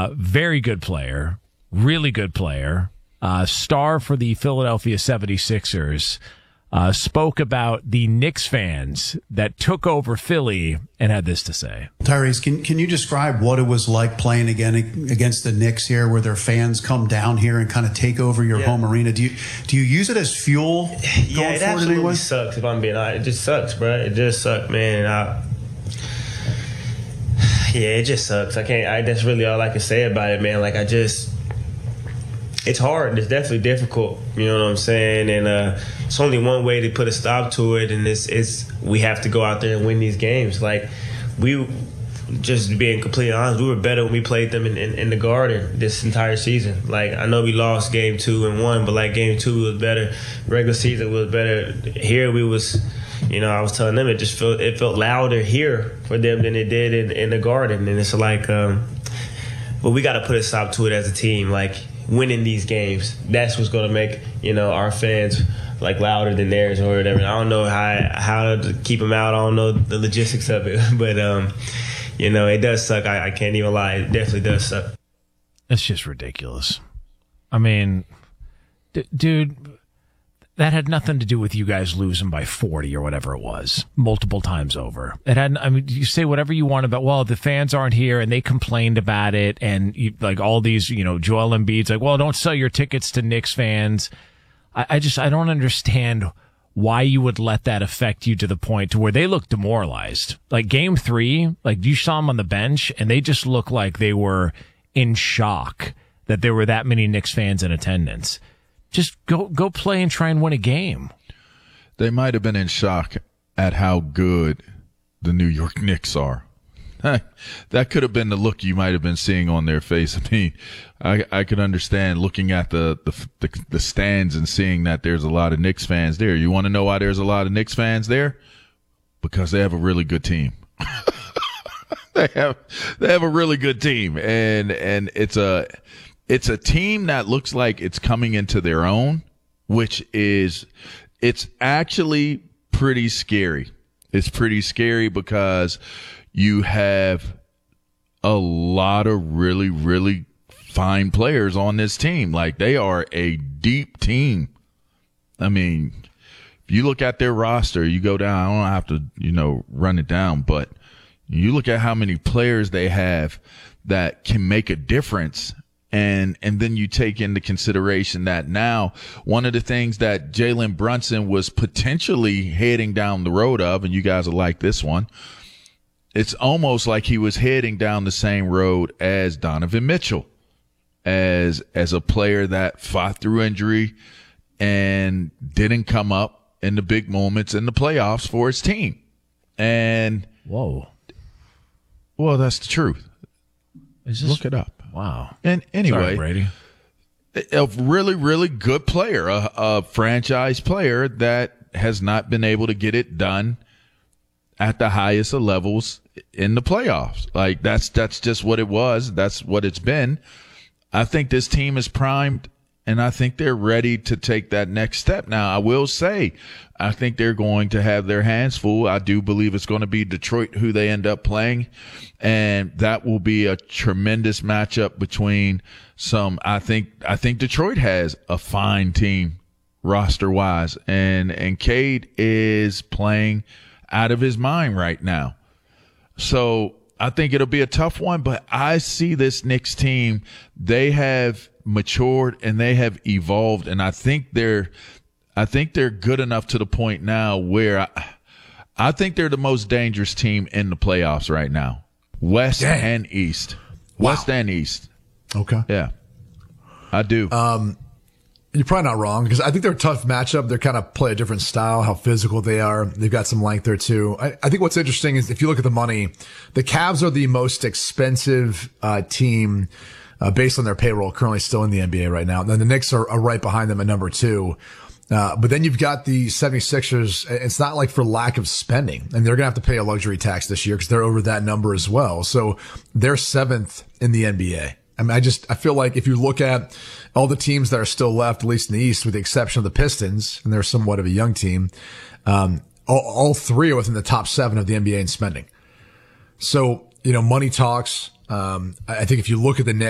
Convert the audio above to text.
Very good player, really good player, star for the Philadelphia 76ers, spoke about the Knicks fans that took over Philly and had this to say. Tyrese, can you describe what it was like playing again against the Knicks here, where their fans come down here and kind of take over your home arena? Do you use it as fuel going it forward absolutely anyway? sucks, if I'm being honest. It just sucks, bro. It just sucks, man. It just sucks. That's really all I can say about it, man. It's hard. It's definitely difficult. You know what I'm saying? And it's only one way to put a stop to it, and it's we have to go out there and win these games. We, just being completely honest, we were better when we played them in the Garden this entire season. I know we lost game 2 and 1, but game 2 was better. Regular season was better. Here we was, I was telling them it felt louder here for them than it did in the Garden, and it's but we got to put a stop to it as a team. Winning these games, that's what's going to make our fans louder than theirs or whatever. I don't know how to keep them out. I don't know the logistics of it, but it does suck. I can't even lie. It definitely does suck. It's just ridiculous. I mean, dude, that had nothing to do with you guys losing by 40 or whatever it was, multiple times over. It had. I mean, you say whatever you want about, well, the fans aren't here and they complained about it, and all these, Joel Embiid's don't sell your tickets to Knicks fans. I don't understand why you would let that affect you to the point to where they look demoralized. Game 3, you saw them on the bench and they just look like they were in shock that there were that many Knicks fans in attendance. Just go play and try and win a game. They might have been in shock at how good the New York Knicks are. That could have been the look you might have been seeing on their face. I mean, I could understand looking at the stands and seeing that there's a lot of Knicks fans there. You want to know why there's a lot of Knicks fans there? Because they have a really good team. They have a really good team, and it's a team that looks like it's coming into their own, it's actually pretty scary. It's pretty scary because you have a lot of really, really fine players on this team. They are a deep team. I mean, if you look at their roster, you go down, I don't have to, run it down, but you look at how many players they have that can make a difference. And then you take into consideration that now one of the things that Jalen Brunson was potentially heading down the road of, and you guys will like this one, it's almost like he was heading down the same road as Donovan Mitchell, as a player that fought through injury and didn't come up in the big moments in the playoffs for his team. And well, that's the truth. Look it up. Wow. And anyway, sorry, Brady. A really, really good player, a franchise player that has not been able to get it done at the highest of levels in the playoffs. That's just what it was. That's what it's been. I think this team is primed, and I think they're ready to take that next step. Now, I will say, I think they're going to have their hands full. I do believe it's going to be Detroit who they end up playing, and that will be a tremendous matchup between some. I think Detroit has a fine team roster wise, and Cade is playing out of his mind right now. So I think it'll be a tough one, but I see this Knicks team. They have matured and they have evolved, and I think they're good enough to the point now where I think they're the most dangerous team in the playoffs right now. West and East. Wow. West and East. Okay. Yeah. I do. You're probably not wrong, because I think they're a tough matchup. They kind of play a different style, how physical they are. They've got some length there too. I think what's interesting is if you look at the money, the Cavs are the most expensive team based on their payroll currently still in the NBA right now. And then the Knicks are right behind them at number 2. But then you've got the 76ers. It's not like for lack of spending, and they're going to have to pay a luxury tax this year because they're over that number as well. So they're 7th in the NBA. I mean, I feel like if you look at all the teams that are still left, at least in the East, with the exception of the Pistons, and they're somewhat of a young team, all 3 are within the top 7 of the NBA in spending. So, money talks. I think if you look at the Knicks,